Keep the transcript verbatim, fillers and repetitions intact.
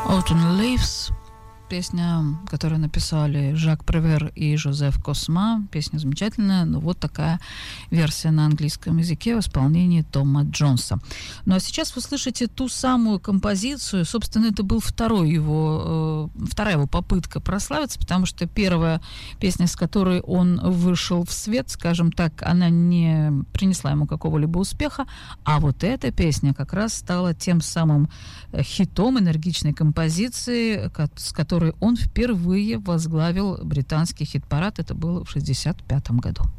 Autumn Leaves. Песня, которую написали Жак Превер и Жозеф Косма. Песня замечательная, но вот такая версия на английском языке в исполнении Тома Джонса. Ну а сейчас вы слышите ту самую композицию. Собственно, это был второй его, э, вторая его попытка прославиться, потому что первая песня, с которой он вышел в свет, скажем так, она не принесла ему какого-либо успеха, а вот эта песня как раз стала тем самым хитом энергичной композиции, с которой он впервые возглавил британский хит-парад. Это было в шестьдесят пятом году.